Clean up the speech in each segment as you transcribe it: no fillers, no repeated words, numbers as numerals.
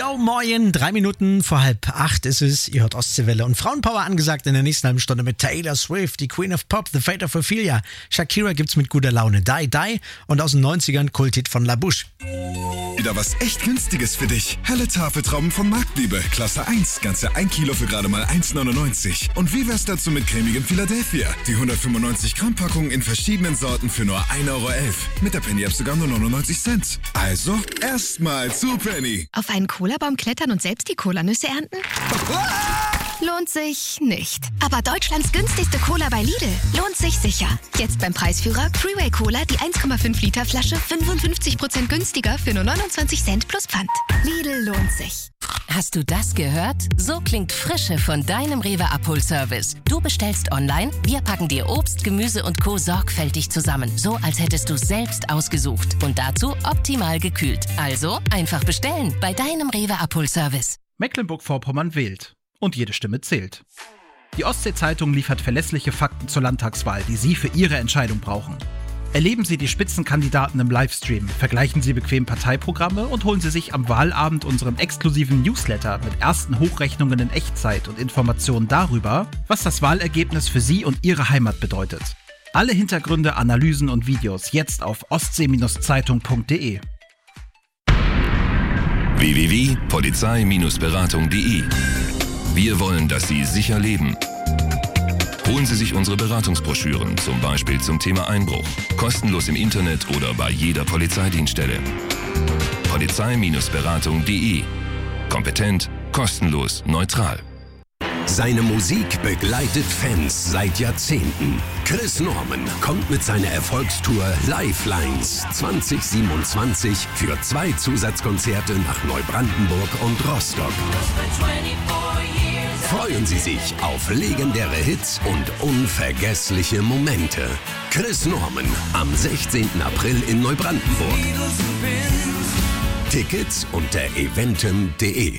Yo, moin, 3 Minuten vor 7:30 ist es. Ihr hört Ostseewelle und Frauenpower angesagt in der nächsten halben Stunde mit Taylor Swift, die Queen of Pop, The Fate of Ophelia. Shakira gibt's mit guter Laune, Die Die und aus den 90ern Kulthit von La Bouche. Wieder was echt Günstiges für dich. Helle Tafeltrauben von Marktliebe, Klasse 1, ganze 1 Kilo für gerade mal 1,99. Und wie wär's dazu mit cremigem Philadelphia? Die 195 Gramm Packung in verschiedenen Sorten für nur 1,11 Euro. Mit der Penny-App sogar nur 99 Cent. Also erstmal zu Penny. Auf einen Cola-Baum klettern und selbst die Cola-Nüsse ernten? Lohnt sich nicht. Aber Deutschlands günstigste Cola bei Lidl lohnt sich sicher. Jetzt beim Preisführer Freeway Cola die 1,5 Liter Flasche 55% günstiger für nur 29 Cent plus Pfand. Lidl lohnt sich. Hast du das gehört? So klingt Frische von deinem Rewe-Abholservice. Du bestellst online, wir packen dir Obst, Gemüse und Co. sorgfältig zusammen. So, als hättest du selbst ausgesucht. Und dazu optimal gekühlt. Also einfach bestellen bei deinem Rewe-Abholservice. Mecklenburg-Vorpommern wählt. Und jede Stimme zählt. Die Ostsee-Zeitung liefert verlässliche Fakten zur Landtagswahl, die Sie für Ihre Entscheidung brauchen. Erleben Sie die Spitzenkandidaten im Livestream, vergleichen Sie bequem Parteiprogramme und holen Sie sich am Wahlabend unseren exklusiven Newsletter mit ersten Hochrechnungen in Echtzeit und Informationen darüber, was das Wahlergebnis für Sie und Ihre Heimat bedeutet. Alle Hintergründe, Analysen und Videos jetzt auf ostsee-zeitung.de. www.polizei-beratung.de. Wir wollen, dass Sie sicher leben. Holen Sie sich unsere Beratungsbroschüren, zum Beispiel zum Thema Einbruch. Kostenlos im Internet oder bei jeder Polizeidienststelle. Polizei-beratung.de. Kompetent, kostenlos, neutral. Seine Musik begleitet Fans seit Jahrzehnten. Chris Norman kommt mit seiner Erfolgstour Lifelines 2027 für 2 Zusatzkonzerte nach Neubrandenburg und Rostock. Freuen Sie sich auf legendäre Hits und unvergessliche Momente. Chris Norman am 16. April in Neubrandenburg. Tickets unter eventim.de.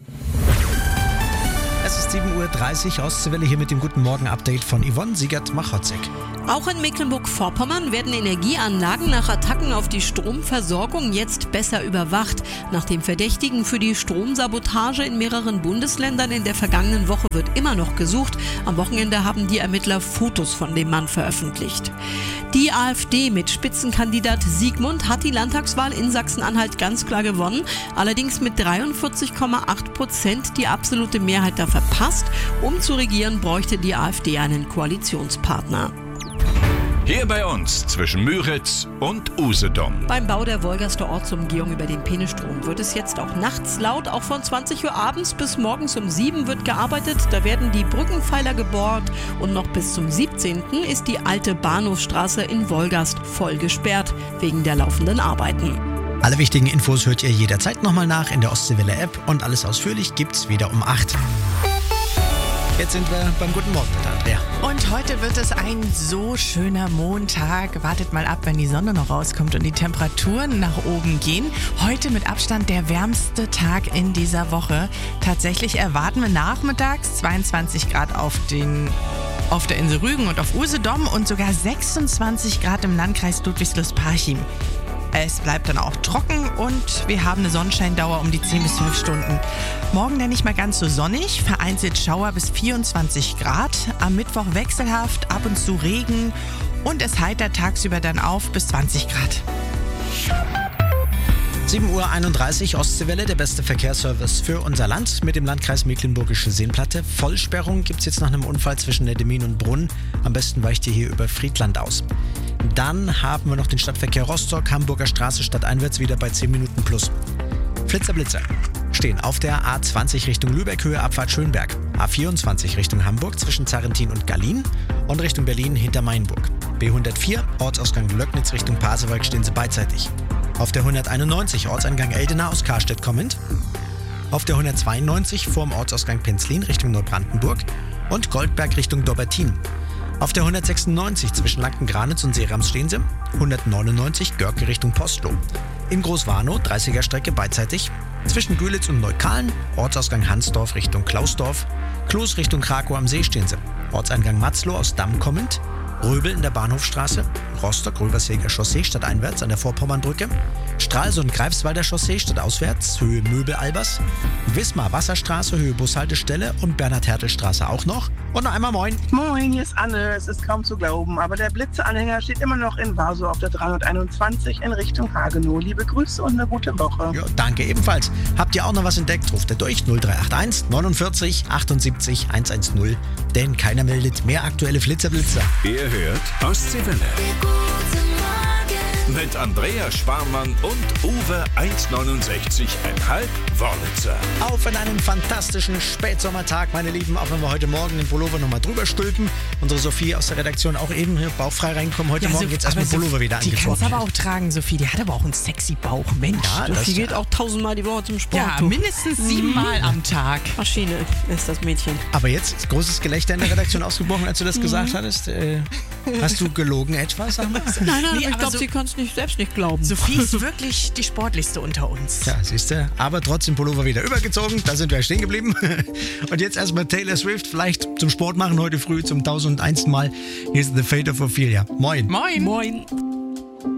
Es ist 7:30 Uhr, Ostseewelle hier mit dem Guten Morgen-Update von Yvonne Siegert-Machotzek. Auch in Mecklenburg-Vorpommern werden Energieanlagen nach Attacken auf die Stromversorgung jetzt besser überwacht. Nach dem Verdächtigen für die Stromsabotage in mehreren Bundesländern in der vergangenen Woche wird immer noch gesucht. Am Wochenende haben die Ermittler Fotos von dem Mann veröffentlicht. Die AfD mit Spitzenkandidat Siegmund hat die Landtagswahl in Sachsen-Anhalt ganz klar gewonnen. Allerdings mit 43,8% die absolute Mehrheit da verpasst. Um zu regieren, bräuchte die AfD einen Koalitionspartner. Hier bei uns zwischen Müritz und Usedom. Beim Bau der Wolgaster Ortsumgehung über den Peenestrom wird es jetzt auch nachts laut. Auch von 20 Uhr abends bis morgens um 7 wird gearbeitet. Da werden die Brückenpfeiler gebohrt. Und noch bis zum 17. ist die alte Bahnhofsstraße in Wolgast voll gesperrt wegen der laufenden Arbeiten. Alle wichtigen Infos hört ihr jederzeit nochmal nach in der Ostseewelle-App und alles ausführlich gibt's wieder um 8. Jetzt sind wir beim Guten Morgen mit Andrea. Und heute wird es ein so schöner Montag. Wartet mal ab, wenn die Sonne noch rauskommt und die Temperaturen nach oben gehen. Heute mit Abstand der wärmste Tag in dieser Woche. Tatsächlich erwarten wir nachmittags 22 Grad auf der Insel Rügen und auf Usedom und sogar 26 Grad im Landkreis Ludwigslust-Parchim. Es bleibt dann auch trocken und wir haben eine Sonnenscheindauer um die 10 bis 12 Stunden. Morgen dann nicht mehr ganz so sonnig, vereinzelt Schauer bis 24 Grad. Am Mittwoch wechselhaft, ab und zu Regen und es heitert tagsüber dann auf bis 20 Grad. 7:31 Uhr, Ostseewelle, der beste Verkehrsservice für unser Land mit dem Landkreis Mecklenburgische Seenplatte. Vollsperrung gibt es jetzt nach einem Unfall zwischen der Demmin und Brunn. Am besten weicht ihr hier über Friedland aus. Dann haben wir noch den Stadtverkehr Rostock, Hamburger Straße stadteinwärts wieder bei 10 Minuten plus. Flitzer-Blitzer stehen auf der A20 Richtung Lübeck, Höhe Abfahrt Schönberg. A24 Richtung Hamburg zwischen Zarrentin und Gallien und Richtung Berlin hinter Mainburg. B104 Ortsausgang Löcknitz Richtung Pasewalk stehen sie beidseitig. Auf der 191 Ortseingang Eldena aus Karstedt kommend. Auf der 192 vorm Ortsausgang Penzlin Richtung Neubrandenburg und Goldberg Richtung Dobbertin. Auf der 196 zwischen Lanken-Granitz und Seerams stehen sie. 199 Görke Richtung Postloh. In Großwarnow 30er Strecke beidseitig. Zwischen Gülitz und Neukalen Ortsausgang Hansdorf Richtung Klausdorf. Kloß Richtung Krakow am See stehen sie. Ortseingang Matzloh aus Damm kommend. Röbel in der Bahnhofstraße, Rostock, Röversheger Chaussee stadteinwärts an der Vorpommernbrücke, Stralsund, Greifswalder Chaussee stadtauswärts, Höhe Möbel-Albers, Wismar, Wasserstraße, Höhe Bushaltestelle und Bernhard-Hertel-Straße auch noch. Und noch einmal moin. Moin, hier ist Anne. Es ist kaum zu glauben, aber der Blitzeanhänger steht immer noch in Warsow auf der 321 in Richtung Hagenow. Liebe Grüße und eine gute Woche. Ja, danke ebenfalls. Habt ihr auch noch was entdeckt? Ruft ihr durch 0381 49 78 110. Denn keiner meldet mehr aktuelle Flitzer-Blitzer. Ihr hört Ostseewelle. Mit Andrea Sparmann und Uwe 1,69,5 Wörlitzer. Auf in einen fantastischen Spätsommertag, meine Lieben. Auch wenn wir heute Morgen den Pullover nochmal drüber stülpen. Unsere Sophie aus der Redaktion auch eben hier bauchfrei reinkommen. Heute Morgen geht's erst mit Pullover wieder angezogen. Die kannst aber auch tragen, Sophie. Die hat aber auch einen sexy Bauch, Mensch. Ja, Sophie geht auch 1000-mal die Woche zum Sport. Ja, mindestens 7-mal am Tag. Maschine ist das Mädchen. Aber jetzt großes Gelächter in der Redaktion ausgebrochen, als du das gesagt hattest. Hast du gelogen etwas? Nein, Nee, ich glaube, sie kann es selbst nicht glauben. Sophie ist wirklich die sportlichste unter uns. Ja, siehst du. Aber trotzdem Pullover wieder übergezogen. Da sind wir stehen geblieben. Und jetzt erstmal Taylor Swift. Vielleicht zum Sport machen heute früh zum 1001. Mal. Hier ist The Fate of Ophelia. Moin. Moin. Moin.